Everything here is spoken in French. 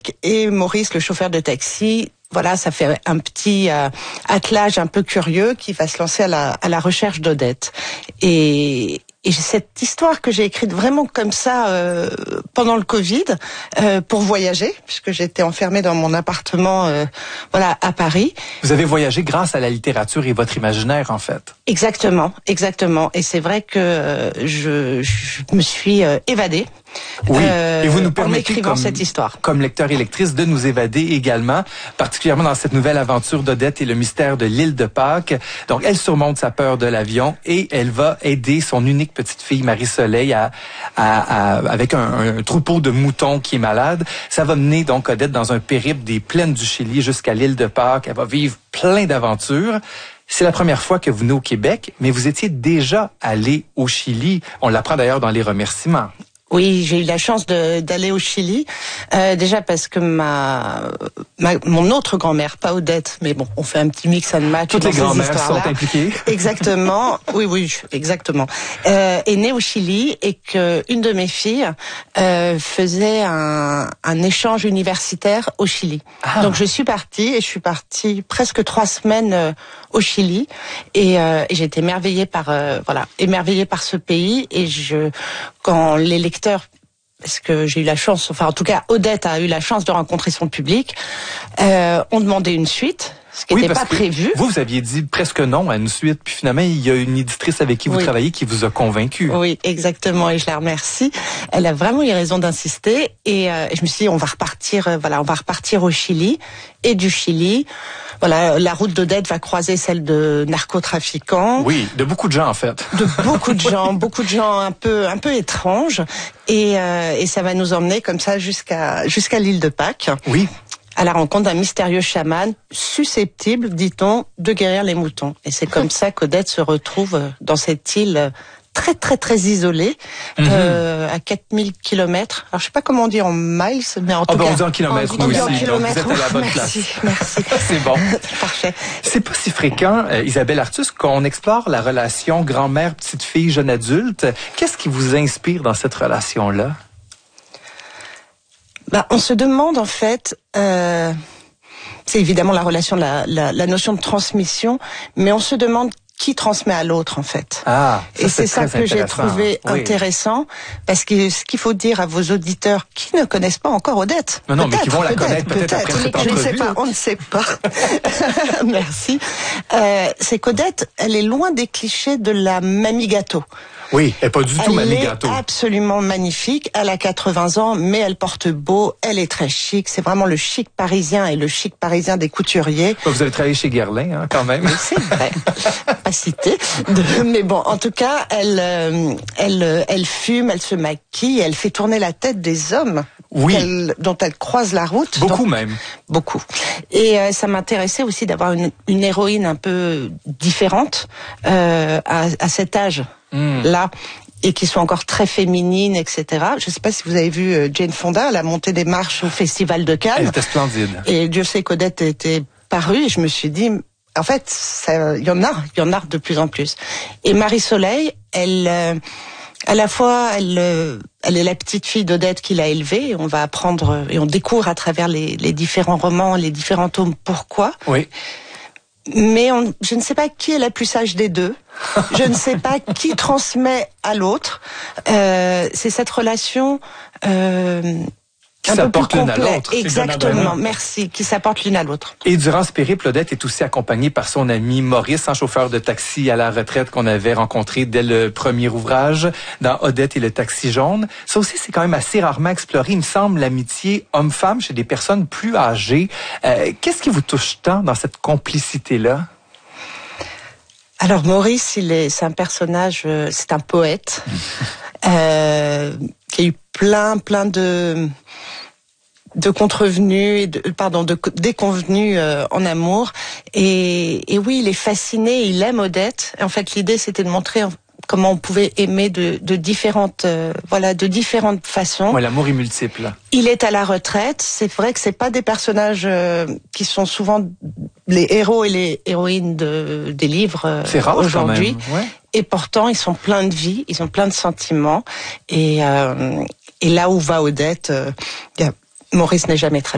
et Maurice, le chauffeur de taxi. Voilà, ça fait un petit attelage un peu curieux qui va se lancer à la recherche d'Odette. Et cette histoire que j'ai écrite vraiment comme ça pendant le Covid pour voyager, puisque j'étais enfermée dans mon appartement voilà à Paris. Vous avez voyagé grâce à la littérature et votre imaginaire en fait. Exactement. Et c'est vrai que je me suis évadée. Oui, et vous nous permettez, cette histoire. Comme lecteur et lectrice, de nous évader également, particulièrement dans cette nouvelle aventure d'Odette et le mystère de l'île de Pâques. Donc, elle surmonte sa peur de l'avion et elle va aider son unique petite fille, Marie-Soleil, avec un troupeau de moutons qui est malade. Ça va mener donc Odette dans un périple des plaines du Chili jusqu'à l'île de Pâques. Elle va vivre plein d'aventures. C'est la première fois que vous venez au Québec, mais vous étiez déjà allé au Chili. On l'apprend d'ailleurs dans les remerciements. Oui, j'ai eu la chance d'aller au Chili, déjà parce que mon autre grand-mère, pas Odette, mais bon, on fait un petit mix and match. Toutes les grand-mères sont impliquées. Exactement, oui, exactement. Est née au Chili et que une de mes filles faisait un échange universitaire au Chili. Ah. Donc je suis partie presque 3 semaines au Chili et j'ai été émerveillée par ce pays et quand les lecteurs, parce que j'ai eu la chance, enfin en tout cas Odette a eu la chance de rencontrer son public, ont demandé une suite, ce qui n'était pas prévu. Vous aviez dit presque non à une suite, puis finalement il y a une éditrice avec qui vous travaillez qui vous a convaincu. Oui, exactement, et je la remercie. Elle a vraiment eu raison d'insister, et je me suis dit on va repartir au Chili, et du Chili. Voilà, la route d'Odette va croiser celle de narcotrafiquants. Oui, de beaucoup de gens en fait. De beaucoup de gens un peu étranges, et ça va nous emmener comme ça jusqu'à l'île de Pâques. Oui. À la rencontre d'un mystérieux chaman susceptible, dit-on, de guérir les moutons. Et c'est comme ça qu'Odette se retrouve dans cette île très très très isolée, à 4000 kilomètres. Alors je sais pas comment on dit en miles, mais en tout cas... on dit en kilomètres, nous aussi, donc vous êtes à la bonne place. Merci. C'est bon. Parfait. C'est pas si fréquent, Isabelle Artus, qu'on explore la relation grand-mère, petite-fille, jeune adulte. Qu'est-ce qui vous inspire dans cette relation-là? On se demande en fait... c'est évidemment la relation, la notion de transmission, mais on se demande qui transmet à l'autre en fait. Et c'est ça que j'ai trouvé intéressant, parce que ce qu'il faut dire à vos auditeurs qui ne connaissent pas encore Odette, non, mais qui vont la connaître peut-être après cette entrevue. Je ne sais pas, on ne sait pas. Merci. C'est qu'Odette, elle est loin des clichés de la mamie gâteau. Oui, elle n'est pas du tout mamie gâteau. Elle est absolument magnifique. Elle a 80 ans, mais elle porte beau. Elle est très chic. C'est vraiment le chic parisien et le chic parisien des couturiers. Vous avez travaillé chez Guerlain, hein, quand même. C'est vrai. Pas cité. Mais bon, en tout cas, elle fume, elle se maquille, elle fait tourner la tête des hommes. Oui. Dont elle croise la route. Beaucoup même. Beaucoup. Et ça m'intéressait aussi d'avoir une héroïne un peu différente à cet âge. Là, et qui sont encore très féminines, etc. Je ne sais pas si vous avez vu Jane Fonda, elle a monté des marches au Festival de Cannes. Elle était splendide. Et Dieu sait qu'Odette était parue, et je me suis dit, en fait, il y en a de plus en plus. Et Marie-Soleil, elle, à la fois, elle est la petite fille d'Odette qui l'a élevée, et on va apprendre, et on découvre à travers les différents romans, les différents tomes, pourquoi. Oui. Mais je ne sais pas qui est la plus sage des deux. Je ne sais pas qui transmet à l'autre. C'est cette relation qui s'apporte l'une à l'autre. Exactement, merci. Qui s'apporte l'une à l'autre. Et durant ce périple, Odette est aussi accompagnée par son ami Maurice, un chauffeur de taxi à la retraite qu'on avait rencontré dès le premier ouvrage, dans Odette et le taxi jaune. Ça aussi, c'est quand même assez rarement exploré, il me semble, l'amitié homme-femme chez des personnes plus âgées. Qu'est-ce qui vous touche tant dans cette complicité-là? Alors Maurice, c'est un personnage, c'est un poète qui a eu plein de contrevenus, de déconvenus en amour. Et oui, il est fasciné, il aime Odette. Et en fait, l'idée, c'était de montrer comment on pouvait aimer de différentes façons. Ouais, l'amour est multiple. Il est à la retraite. C'est vrai que c'est pas des personnages qui sont souvent les héros et les héroïnes des livres aujourd'hui. Ouais. Et pourtant, ils sont pleins de vie, ils ont plein de sentiments. Et là où va Odette, Maurice n'est jamais très loin.